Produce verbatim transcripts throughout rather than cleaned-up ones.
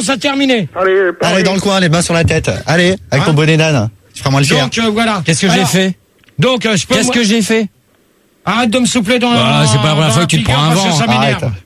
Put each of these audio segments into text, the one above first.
c'est terminé. Allez, Allez, dans le coin, les mains sur la tête. Allez, avec Hein ton bonnet d'âne. Je ferai moi le faire. Donc, euh, voilà. Qu'est-ce que Alors, j'ai fait Donc, euh, je peux. Qu'est-ce moi- que j'ai fait Arrête de me souffler dans Bah, la. c'est pas la première dans fois que tu te figure prends un parce que vent. Ça m'énerve. Arrête.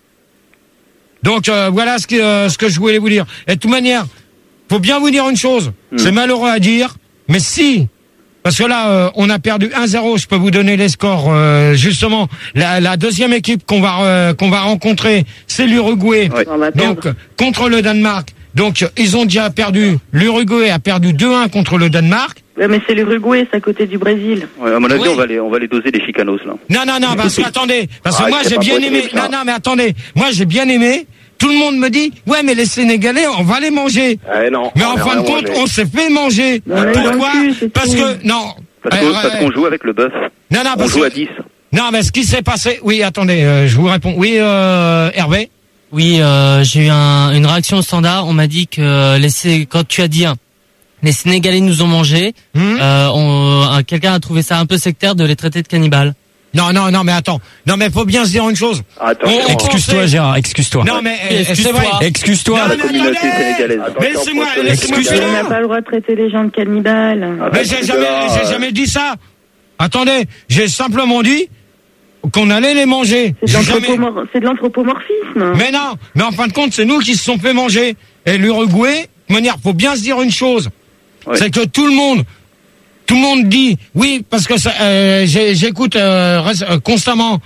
Donc euh, voilà ce que euh, ce que je voulais vous dire. Et de toute manière, faut bien vous dire une chose. Hmm. C'est malheureux à dire, mais si. Parce que là, euh, on a perdu un zéro. Je peux vous donner les scores. Euh, justement, la, la deuxième équipe qu'on va euh, qu'on va rencontrer, c'est l'Uruguay. Ouais. On va perdre. Donc contre le Danemark. Donc ils ont déjà perdu. L'Uruguay a perdu deux un contre le Danemark. Ouais, mais c'est l'Uruguay, c'est à côté du Brésil. Ouais, à mon avis, Oui. on va les, on va les doser les chicanos là. Non, non, non, parce que attendez, parce que Ah, moi c'est j'ai pas bien possible, aimé. ça. Non, non, mais attendez, moi j'ai bien aimé. Tout le monde me dit, ouais, mais les Sénégalais, on va les manger. Eh non. Mais on en est fin de vraiment compte, mangé. on s'est fait manger. On a eu dans le Pourquoi cul, c'est Parce tout. que non. Parce Euh, que- parce euh, qu'on joue avec le bœuf. non, non, On parce joue que- à dix. Non, mais ce qui s'est passé. Oui, attendez, euh, je vous réponds. Oui, euh, Hervé. Oui, euh, j'ai eu un, une réaction au standard. On m'a dit que les, Sé- quand tu as dit hein, les Sénégalais nous ont mangé, Hmm euh, on- un- quelqu'un a trouvé ça un peu sectaire de les traiter de cannibales. Non, non, non, mais attends. Non, mais faut bien se dire une chose. Attention. On- on Excuse-toi, pensait- Gérard, excuse-toi. Non, mais euh, c'est Excuse-toi. vrai. Excuse-toi. Non, La mais communauté attendez. sénégalaise. Laissez-moi, Attention, laissez-moi excuse-toi. On n'a finir. pas le droit de traiter les gens de cannibales. Ah, Mais bah, j'ai c'est jamais, là, j'ai euh, jamais dit ça. Attendez, j'ai simplement dit qu'on allait les manger. C'est de J'ai jamais- l'anthropomor- c'est de l'anthropomorphisme. Mais non, mais en fin de compte, c'est nous qui se sont fait manger. Et l'Uruguay, de manière, faut bien se dire une chose. Ouais. C'est que tout le monde, tout le monde dit, oui, parce que ça, euh, j'ai- j'écoute euh, res- euh, constamment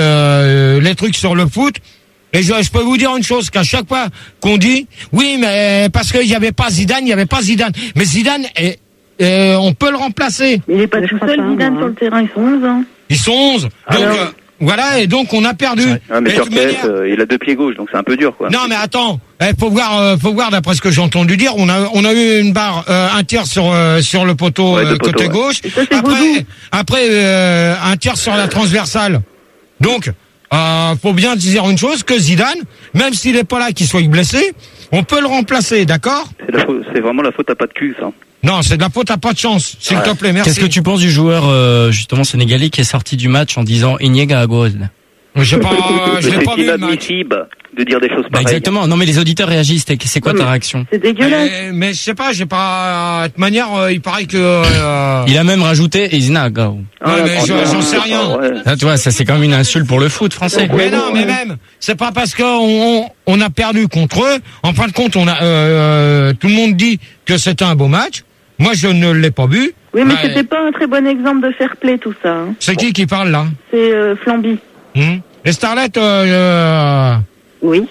euh, les trucs sur le foot. Et je, je peux vous dire une chose, qu'à chaque fois qu'on dit, oui, mais parce qu'il n'y avait pas Zidane, il n'y avait pas Zidane. Mais Zidane, est, euh, on peut le remplacer. Mais il est pas Je tout crois seul, pas, Zidane, moi. sur le terrain, ils sont onze ans. Ils sont onze. Donc, Alors euh, voilà, et donc on a perdu. Ah, mais Et de sur toute K S, manière- euh, il a deux pieds gauche, donc c'est un peu dur, quoi. Non, mais attends, eh, faut voir, euh, faut voir d'après ce que j'ai entendu dire. On a, on a eu une barre, euh, un tir sur euh, sur le poteau Ouais, deux euh, poteaux, côté ouais. gauche. Et ça, c'est Après, vaudou. après euh, un tir sur la transversale. Donc, euh, faut bien dire une chose, que Zidane, même s'il est pas là, qu'il soit blessé, on peut le remplacer, d'accord? C'est la faute- c'est vraiment la faute à pas de cul, ça. Non, c'est de la faute à pas de chance. S'il te plaît, merci. Qu'est-ce que tu penses du joueur euh, justement sénégalais qui est sorti du match en disant Iniesta Agüero? J'ai pas, je l'ai C'est pas vu le match. inadmissible de dire des choses Bah pareilles. exactement. Non mais les auditeurs réagissent. T'es- C'est quoi Ouais, ta mais- réaction? C'est dégueulasse. Mais, mais je sais pas, j'ai pas. De toute manière, euh, il paraît que. Euh, Il a même rajouté Izina Agüero. ouais, mais Oh, je- non, j'en sais c'est rien. pas vrai. Ah, tu vois, ça c'est quand même une insulte pour le foot français. Mais non, mais même, c'est pas parce qu'on on, on a perdu contre eux. En fin de compte, on a euh, tout le monde dit que c'était un beau match. Moi, je ne l'ai pas vu. Oui, mais Ouais. c'était pas un très bon exemple de fair play, tout ça. hein. C'est qui qui parle là? C'est euh, Flamby. Hmm Et Starlet, euh, Oui.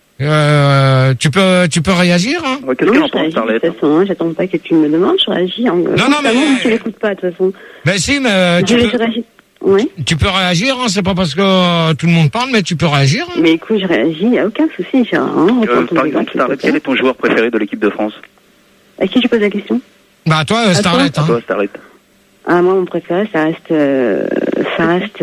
euh, tu peux, tu peux réagir, hein? Ouais, Qu'est-ce Non, qu'elle en je pense, réagis, Starlet? de toute façon, hein, j'attends pas que tu me demandes, je réagis. En... non, mais- Tu l'écoutes pas, de toute façon. Mais si, mais euh, tu Je, peux, je réagis. Oui. tu peux réagir. Hein, c'est pas parce que euh, tout le monde parle, mais tu peux réagir. Hein. Mais écoute, je réagis, il n'y a aucun souci, Gérard. Hein, Euh, reprends ton par exemple, exemple, Starlet, s'il te plaît. quel est ton joueur préféré de l'équipe de France? À qui tu poses la question? Bah toi, euh, Starlet. À Hein. toi, Starlet. Ah, moi, mon préféré, ça reste, euh, ça reste,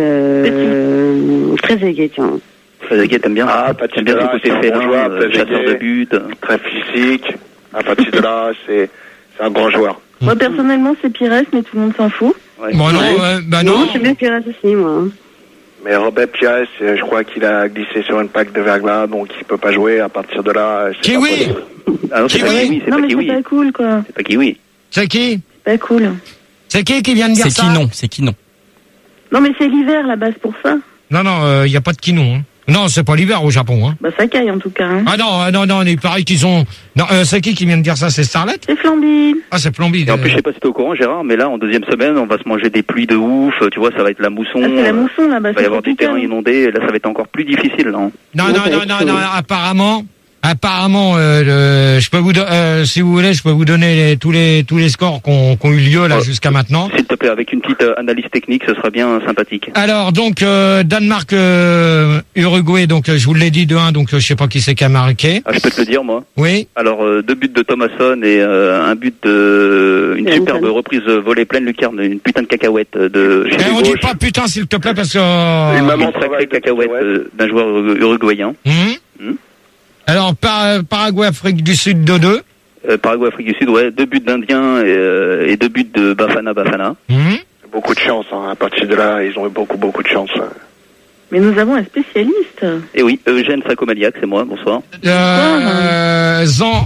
euh, très aigué, tiens. Trezeguet, t'aimes bien? Ah, Patrick T'aimes bien Vieira, ce côté c'est un félin, bon joueur, euh, chasseur Trezeguet. de but. Très physique. À partir de là, c'est c'est un grand joueur. Moi, personnellement, c'est Pires, mais tout le monde s'en fout. Ouais. Bon non, Ouais. euh, bah Non, non. j'aime bien Pires aussi, moi. Mais Robert Pires, euh, je crois qu'il a glissé sur une plaque de verglas, donc il peut pas jouer. À partir de là, c'est pas Kiwi. possible. Ah non, c'est pas Kiwi. Kiwi, c'est Non, pas mais Kiwi. c'est pas cool, quoi. C'est pas Kiwi. C'est qui? C'est pas cool. C'est qui qui vient de dire C'est ça? qui non? C'est qui non? Non, mais c'est l'hiver, là-bas, c'est pour ça. Non, non, il n'y a pas de kinon. Hein. Non, c'est pas l'hiver au Japon. Hein. Bah, ça caille, en tout cas. Hein. Ah non, euh, non, non, il paraît qu'ils ont... Non, euh, c'est qui qui vient de dire ça? C'est Starlet? C'est Flamby. Ah, c'est Plomby. Et en plus, je sais pas si t'es au courant, Gérard, mais là, en deuxième semaine, on va se manger des pluies de ouf. Tu vois, ça va être la mousson. Ah, c'est la euh, mousson, là-bas. Il va y c'est avoir du tropical. terrain inondé. Et là, ça va être encore plus difficile, là. Non, non, Ouais, non, ça va non, être non, chaud. apparemment... Apparemment, euh, le- je peux vous, do- euh, si vous voulez, je peux vous donner les- tous les tous les scores qui ont eu lieu là Ouais. jusqu'à maintenant. S'il te plaît, avec une petite euh, analyse technique, ce sera bien sympathique. Alors donc euh, Danemark, euh, Uruguay, donc euh, je vous l'ai dit de un, donc euh, je sais pas qui c'est qui a marqué. Ah, je peux te le dire, moi. Oui. Alors, euh, deux buts de Thomasson et euh, un but de... Une Et superbe Antoine. reprise volée pleine lucarne, une putain de cacahuète de... Eh, on dit pas putain s'il te plaît parce que. euh, Une maman Une sacrée travaille de cacahuète cacahuète. euh, d'un joueur uru- uruguayen. hum. Hum. Alors Par- Paraguay, Afrique du Sud deux deux. Euh, Paraguay, Afrique du Sud, ouais. Deux buts d'Indiens et, euh, et deux buts de Bafana Bafana. Hum. Beaucoup de chance. Hein. À partir de là, ils ont eu beaucoup, beaucoup de chance. hein. Mais nous avons un spécialiste. Et oui, Eugène Sacomaniac, c'est moi, bonsoir. Euh, Zan-